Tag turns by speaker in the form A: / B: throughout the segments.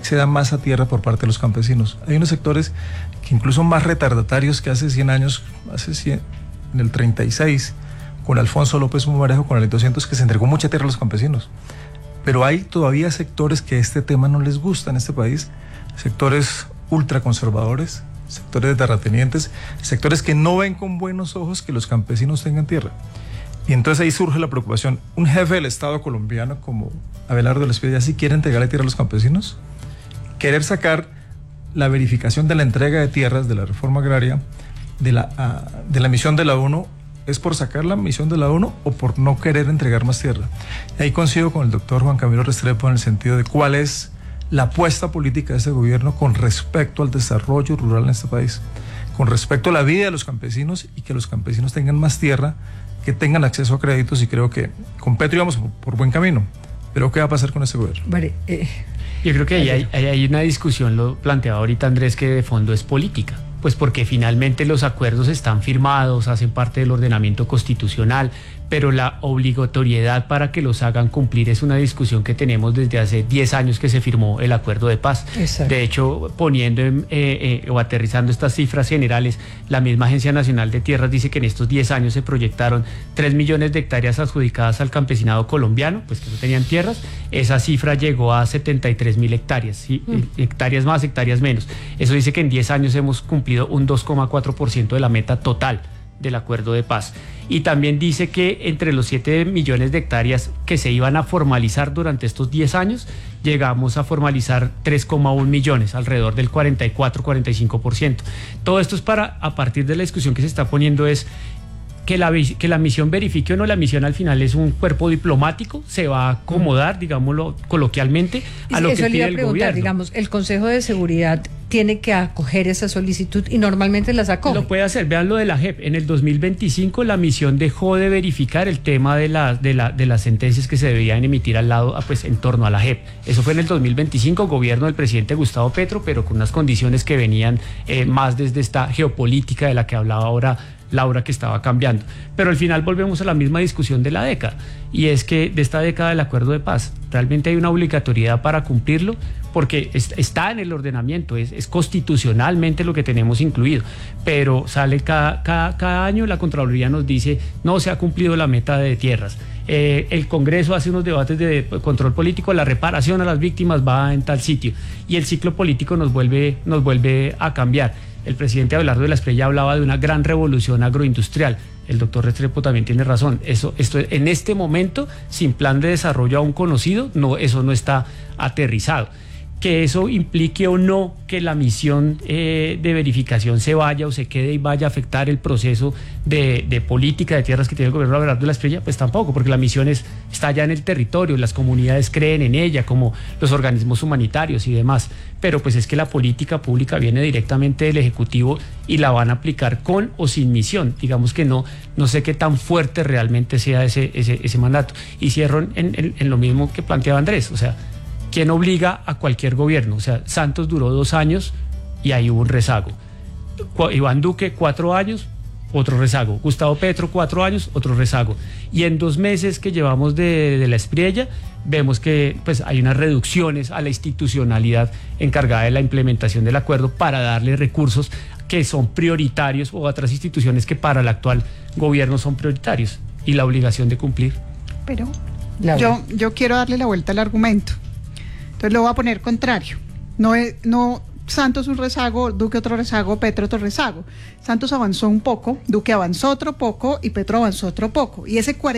A: acceda más a tierra por parte de los campesinos. Hay unos sectores que incluso son más retardatarios que hace 100 años, en el 36, con Alfonso López Pumarejo, con el 200, que se entregó mucha tierra a los campesinos. Pero hay todavía sectores que este tema no les gusta en este país, sectores ultraconservadores, sectores de terratenientes, sectores que no ven con buenos ojos que los campesinos tengan tierra. Y entonces ahí surge la preocupación. ¿Un jefe del Estado colombiano como Abelardo Lespiella sí quiere entregarle tierra a los campesinos? Querer sacar la verificación de la entrega de tierras de la reforma agraria de la misión de la ONU, ¿es por sacar la misión de la ONU o por no querer entregar más tierra? Y ahí coincido con el doctor Juan Camilo Restrepo en el sentido de cuál es la apuesta política de este gobierno con respecto al desarrollo rural en este país, con respecto a la vida de los campesinos y que los campesinos tengan más tierra, que tengan acceso a créditos, y creo que con Petro íbamos por buen camino. Pero ¿qué va a pasar con este gobierno?
B: Vale,
C: yo creo que hay una discusión, lo planteaba ahorita Andrés, que de fondo es política. Pues porque finalmente los acuerdos están firmados, hacen parte del ordenamiento constitucional, pero la obligatoriedad para que los hagan cumplir es una discusión que tenemos desde hace 10 años que se firmó el acuerdo de paz.
B: Exacto.
C: De hecho, poniendo o aterrizando estas cifras generales, la misma Agencia Nacional de Tierras dice que en estos 10 años se proyectaron 3 millones de hectáreas adjudicadas al campesinado colombiano, pues que no tenían tierras. Esa cifra llegó a 73.000 hectáreas, ¿sí? Hectáreas más, hectáreas menos. Eso dice que en 10 años hemos cumplido un 2,4% de la meta total del acuerdo de paz. Y también dice que entre los 7 millones de hectáreas que se iban a formalizar durante estos 10 años, llegamos a formalizar 3,1 millones, alrededor del 44-45%. Todo esto es para, a partir de la discusión que se está poniendo, es que la misión verifique o no. La misión al final es un cuerpo diplomático, se va a acomodar, digámoslo coloquialmente, a lo que pide el gobierno.
B: Digamos, el Consejo de Seguridad tiene que acoger esa solicitud y normalmente las acoge.
C: Lo puede hacer, vean lo de la JEP. En el 2025 la misión dejó de verificar el tema de las sentencias que se debían emitir al lado, pues en torno a la JEP. Eso fue en el 2025, gobierno del presidente Gustavo Petro, pero con unas condiciones que venían más desde esta geopolítica de la que hablaba ahora Laura, que estaba cambiando. Pero al final volvemos a la misma discusión de la década, y es que de esta década del acuerdo de paz realmente hay una obligatoriedad para cumplirlo, porque está en el ordenamiento, es constitucionalmente lo que tenemos incluido, pero sale cada año la Contraloría nos dice no se ha cumplido la meta de tierras. El Congreso hace unos debates de control político, la reparación a las víctimas va en tal sitio, y el ciclo político nos vuelve a cambiar. El presidente Abelardo de la Espriella hablaba de una gran revolución agroindustrial. El doctor Restrepo también tiene razón. Esto en este momento, sin plan de desarrollo aún conocido, eso no está aterrizado. Que eso implique o no que la misión de verificación se vaya o se quede y vaya a afectar el proceso de política de tierras que tiene el gobierno de Abelardo de la Espriella, pues tampoco, porque la misión está ya en el territorio, las comunidades creen en ella, como los organismos humanitarios y demás, pero pues es que la política pública viene directamente del Ejecutivo y la van a aplicar con o sin misión. Digamos que no sé qué tan fuerte realmente sea ese mandato. Y cierro en lo mismo que planteaba Andrés, o sea, ¿quién obliga a cualquier gobierno? O sea, Santos duró 2 años y ahí hubo un rezago. Iván Duque, 4 años, otro rezago. Gustavo Petro, 4 años, otro rezago. Y en 2 meses que llevamos de la Espriella, vemos que pues, hay unas reducciones a la institucionalidad encargada de la implementación del acuerdo para darle recursos que son prioritarios, o a otras instituciones que para el actual gobierno son prioritarios, y la obligación de cumplir.
D: Pero yo quiero darle la vuelta al argumento. Entonces lo voy a poner contrario. No Santos un rezago, Duque otro rezago, Petro otro rezago. Santos avanzó un poco, Duque avanzó otro poco y Petro avanzó otro poco. Y ese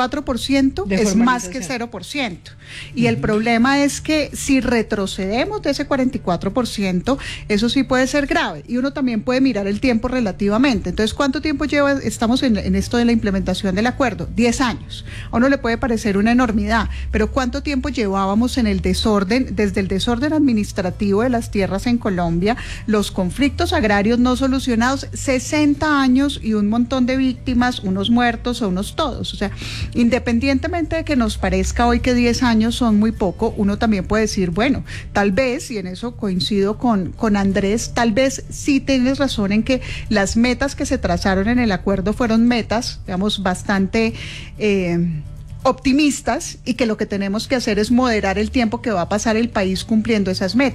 D: 44% es más que 0%. Y el problema es que si retrocedemos de ese 44%, eso sí puede ser grave. Y uno también puede mirar el tiempo relativamente. Entonces, ¿cuánto tiempo estamos en esto de la implementación del acuerdo? 10 años. A uno le puede parecer una enormidad, pero ¿cuánto tiempo llevábamos en el desorden, desde el desorden administrativo de las tierras en Colombia, los conflictos agrarios no solucionados, 60 años y un montón de víctimas, unos muertos o unos todos? O sea, independientemente de que nos parezca hoy que 10 años son muy poco, uno también puede decir, bueno, tal vez, y en eso coincido con Andrés, tal vez sí tienes razón en que las metas que se trazaron en el acuerdo fueron metas, digamos, bastante optimistas, y que lo que tenemos que hacer es moderar el tiempo que va a pasar el país cumpliendo esas metas.